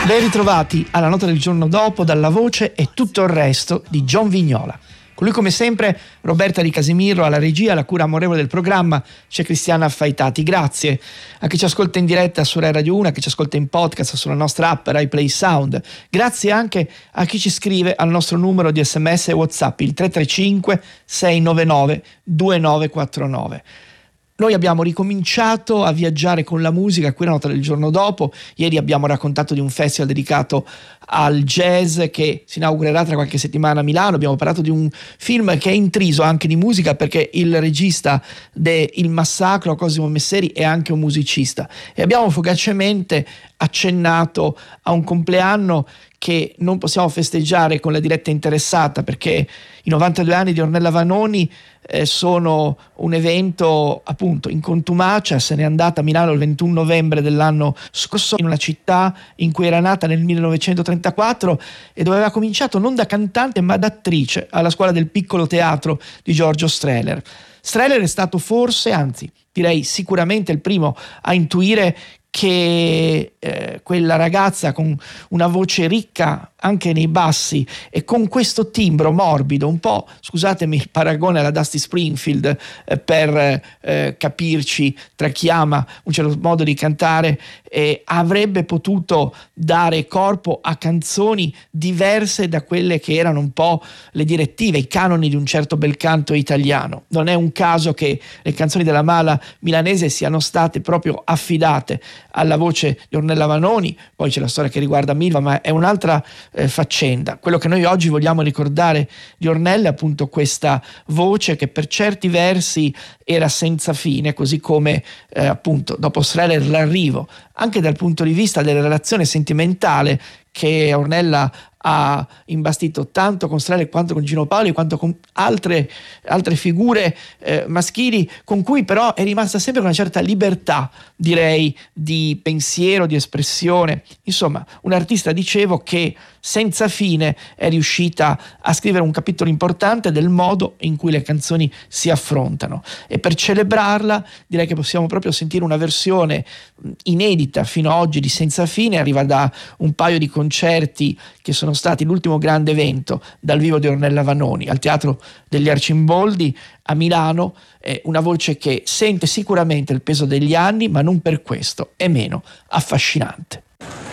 Ben ritrovati alla nota del giorno dopo dalla voce e tutto il resto di John Vignola. Con lui come sempre Roberta Di Casimiro alla regia, alla cura amorevole del programma c'è Cristiana Affaitati. Grazie a chi ci ascolta in diretta su Rai Radio 1, a chi ci ascolta in podcast sulla nostra app Rai Play Sound. Grazie anche a chi ci scrive al nostro numero di SMS e WhatsApp, il 335 699 2949. Noi abbiamo ricominciato a viaggiare con la musica, qui la nota del giorno dopo. Ieri abbiamo raccontato di un festival dedicato al jazz che si inaugurerà tra qualche settimana a Milano. Abbiamo parlato di un film che è intriso anche di musica perché il regista de Il Massacro, Cosimo Messeri, è anche un musicista. E abbiamo fugacemente accennato a un compleanno che non possiamo festeggiare con la diretta interessata perché i 92 anni di Ornella Vanoni sono un evento appunto in contumacia. Se n'è andata a Milano il 21 novembre dell'anno scorso, in una città in cui era nata nel 1934 e dove aveva cominciato non da cantante ma da attrice alla scuola del piccolo teatro di Giorgio Strehler. Strehler è stato forse, anzi direi sicuramente il primo a intuire che quella ragazza con una voce ricca anche nei bassi e con questo timbro morbido, un po', scusatemi il paragone alla Dusty Springfield, per capirci tra chi ama un certo modo di cantare, avrebbe potuto dare corpo a canzoni diverse da quelle che erano un po' le direttive, i canoni di un certo bel canto italiano. Non è un caso che le canzoni della Mala milanese siano state proprio affidate alla voce di Ornella Vanoni. Poi c'è la storia che riguarda Milva, ma è un'altra faccenda. Quello che noi oggi vogliamo ricordare di Ornella è appunto questa voce che per certi versi era senza fine, così come appunto dopo Strehler l'arrivo anche dal punto di vista della relazione sentimentale che Ornella ha imbastito tanto con Strehler quanto con Gino Paoli quanto con altre figure maschili, con cui però è rimasta sempre con una certa libertà, direi, di pensiero, di espressione. Insomma, un artista, dicevo, che senza fine è riuscita a scrivere un capitolo importante del modo in cui le canzoni si affrontano, e per celebrarla direi che possiamo proprio sentire una versione inedita fino ad oggi di Senza fine. Arriva da un paio di concerti che sono stati l'ultimo grande evento dal vivo di Ornella Vanoni al Teatro degli Arcimboldi a Milano. È una voce che sente sicuramente il peso degli anni, ma non per questo è meno affascinante.